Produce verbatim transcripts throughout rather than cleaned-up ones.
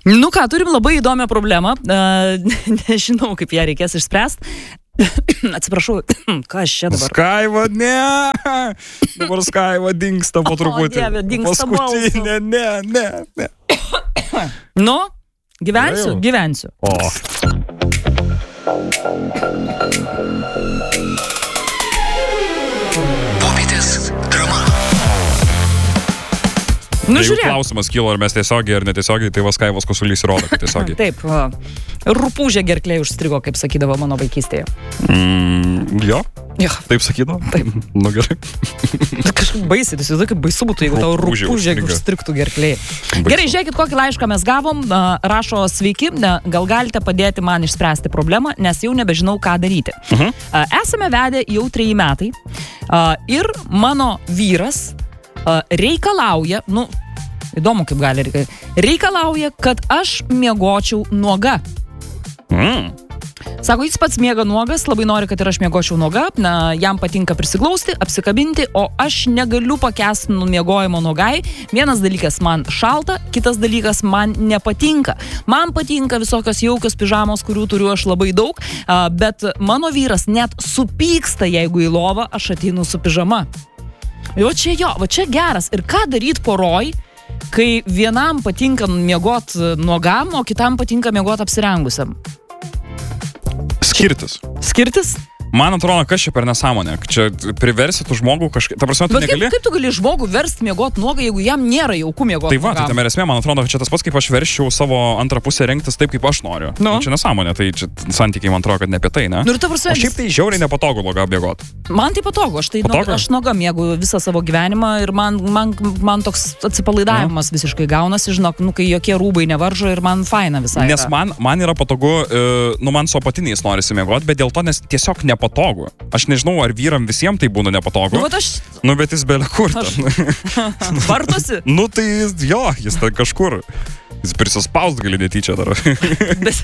Nu ką, turim labai įdomią problemą. Nežinau, kaip ją reikės išspręsti. Atsiprašau, ką aš čia dabar? Skaiva, ne. Dabar Skaiva dingsta po truputį. O, Dieve, dingsta balsu. Ne, ne, ne, ne. Nu, gyvensiu, gyvensiu. O. Popietės drama. Nu, tai žiūrėk. Klausimas kilo, ar mes tiesiogiai ar netiesiogiai, tai vas Skaivos kosulys įrodo, kad tiesiogiai. Taip, va. Rupūžė gerklė užstrigo, kaip sakydavo mano vaikystėje. Mm, jo? Jo. Taip sakydavo? Taip. Nu gerai. Kažkaip baisiai, tai įsivaizduoju, kaip baisu būtų, jeigu tau Rupūžė rupūžė užstrigo. užstrigtų gerklėje. Baisu. Gerai, žiūrėkit, kokį laišką mes gavom. Rašo, sveiki, gal galite padėti man išspręsti problemą, nes jau nebežinau, ką daryti. Uh-huh. Esame vedę jau treji metai ir mano vyras reikalauja, nu, įdomu kaip gali reikalauja, reikalauja, kad aš miegočiau nuoga. Mm. Sako, jis pats miega nuogas, labai nori, kad ir aš miegočiau nuoga, na, jam patinka prisiglausti, apsikabinti, o aš negaliu pakęsti numiegojimo nuogai. Vienas dalykas man šalta, kitas dalykas man nepatinka. Man patinka visokios jaukios pižamos, kurių turiu aš labai daug, bet mano vyras net supyksta, jeigu į lovą aš ateinu su pižama. Jo, čia jo, va čia geras. Ir ką daryti poroj, kai vienam patinka miegot nuogam, o kitam patinka miegot apsirengusiam? Skirtis. Skirtis? Man atrodo, kas čia per nesąmonė. Čia priversi tu žmogų kažkaip... Ta prasme, tu Bet negali... kaip, kaip tu gali žmogų versti miegot nuogą, jeigu jam nėra jaukų miegot Tai va, tai nuogam? tame esmė, man atrodo, kad čia tas pats, kaip aš verščiau savo antrą pusę rengtis taip, kaip aš noriu. Nu. Čia nesąmonė, tai čia santykiai, man atrodo, kad ne apie tai, ne? Nu, ir ta prasme, O šiaip tai žiauriai nepatogu nuoga bėgot. man tai patogu, aš tai Patogu? nuoga, aš nuoga miegu visą savo gyvenimą ir man, man, man toks atsipalaidavimas visiškai gaunasi, žinok, nu, kai jokie rūbai nevaržo ir man faina visai. Nes yra. man, man yra patogu, e, nu man su apatiniais norisi miegot, bet dėl to nes tiesiog nepatogu. Aš nežinau, ar vyram visiems tai būna nepatogu. Nu, bet aš... Nu, bet jis belia kur ten. Vartosi? Nu, tai jis, jo, jis ten kažkur. Jis prisispaust gali netyčia dar. Bet...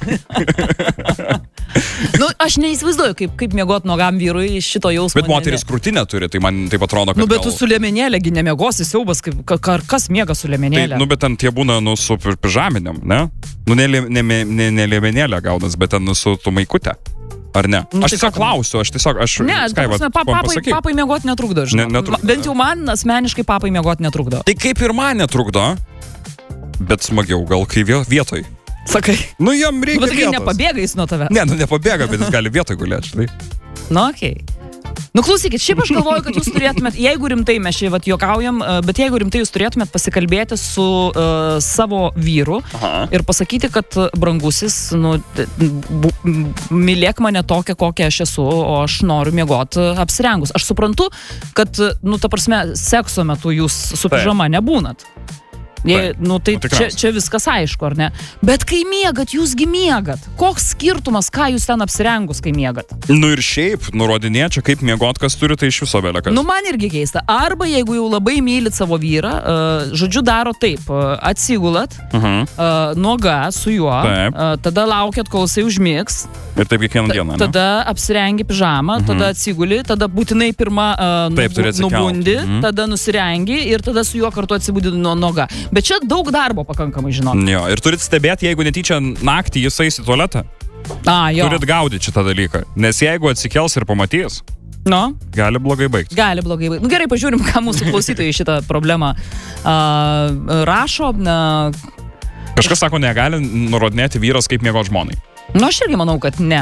nu, aš neįsivaizduoju, kaip, kaip miegot nuogam vyrui iš šito jausmo. Bet moteris krūtinę turi, tai man taip atrodo, kad... Nu, bet tu gal... su liemenėlė, gi nemiegosi siaubas, kaip, ka, kas miega su Tai, liemenėlė? nu, bet ten tie būna, nu, su pižaminiam, ne? Nu, ne, ne, ne, ne, ne liemenėlė gaunas, bet ten nu, su tu maikutė. Ar ne? Nu, Aš tai tiesiog ką- klausiu, aš tiesiog, aš... Ne, ta Skaiva, prasme, pa, man papai, pasakyk. papai miegot netrukdo, žinau. Ne- netrukdo. Bent jau man asmeniškai papai miegot netrukdo. Tai kaip ir man netrukdo, bet smagiau gal kai vėl vietoj. Sakai. Nu, jam reikia Nu, bet kai vietos. nepabėga jis nuo tave. Ne, nu nepabėga, bet jis gali vietoj gulėti, štai. Nu, okei. Okay. Nu, klausykit, šiaip aš galvoju, kad jūs turėtumėt, jeigu rimtai mes čia vat juokaujam, bet jeigu rimtai jūs turėtumėt pasikalbėti su uh, savo vyru Aha. ir pasakyti, kad brangusis, nu, bu, mylėk mane tokią, kokią aš esu, o aš noriu miegot apsirengus. Aš suprantu, kad, nu, ta prasme, sekso metu jūs su pižama nebūnat. Jei, nu, tai Nu, čia, tikriausiai. čia viskas aišku, ar ne? Bet kai miegat, jūsgi miegat. Koks skirtumas, ką jūs ten apsirengus, kai miegat? Nu ir šiaip, nurodinėčia, kaip miegot, kas turi, tai iš viso vėlia kas. Nu, man irgi keista. Arba jeigu jau labai mylit savo vyrą, uh, žodžiu, daro taip, uh, atsigulat, Mhm. uh, nuoga su juo, Taip. uh, tada laukiat, kol jisai užmigs, Ir taip kiekvieną dieną, ne? tada apsirengi pižamą, tada atsiguli, tada būtinai pirmą uh, Taip, turi atsikelt. nubundi, Mhm. tada nusirengi ir tada su juo kartu atsibudi nuo nuoga. Bet čia daug darbo pakankamai, žinot. Jo, ir turit stebėti, jeigu netyčia naktį jis eis į tualetą. A, jo. Turit gaudyti šitą dalyką. Nes jeigu atsikels ir pamatys, Nu, gali blogai baigti. gali blogai baigti. Nu, gerai, pažiūrim, ką mūsų klausytojai šitą problemą uh, rašo. Uh, Kažkas sako, negali nurodinėti vyras, kaip miego žmonai. Nu, aš irgi manau, kad ne.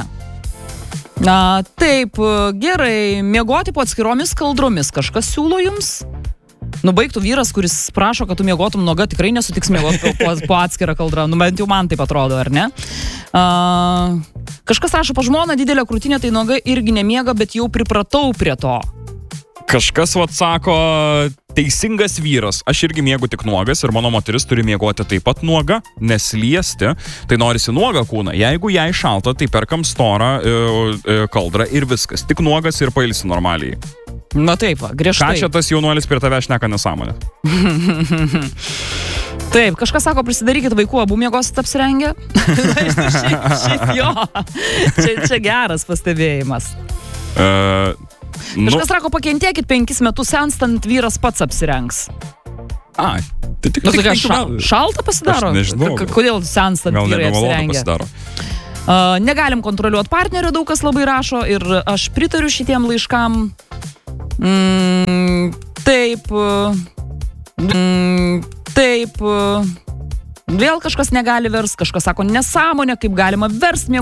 Na, taip, gerai, miegoti po atskiromis kaldromis. Kažkas siūlo jums? Nubaigtų vyras, kuris prašo, kad tu miegotum nuoga, tikrai nesutiks miegoti po, po atskirą kaldrą. Nu, bent jau man taip atrodo, ar ne? Uh, kažkas rašo, pa žmona didelė krūtinė, tai nuoga irgi nemiega, bet jau pripratau prie to. Kažkas vat sako, teisingas vyras. Aš irgi miegu tik nuogas ir mano moteris turi miegoti taip pat nuoga, nesliesti. Tai norisi nuogą kūną. Jeigu jai šalta, tai perkam storą e, e, kaldrą ir viskas. Tik nuogas ir pailsi normaliai. Na taip, va, Ką griežtai. čia tas jaunuolis prie tave šneka nesąmonę? Taip, kažkas sako, prisidarykit vaikų, abu miegosit apsirengę. šiaip, šiaip jo, čia, čia geras pastebėjimas. Uh, nu, Kažkas sako, pakentėkit penkis metus senstant, vyras pats apsirengs. A, tai tik Nu, tik tokia penkių ša, metų. šalta pasidaro? Aš nežinau, K- gal- Kodėl senstant Gal vyrai nebemalonu apsirengę? pasidaro. Uh, negalim kontroliuoti partnerio, daug kas labai rašo ir aš pritariu šitiem laiškam. Mm, taip. Mm, taip. Vėl kažkas negali vers, kažkas sako nesąmonė, kaip galima vers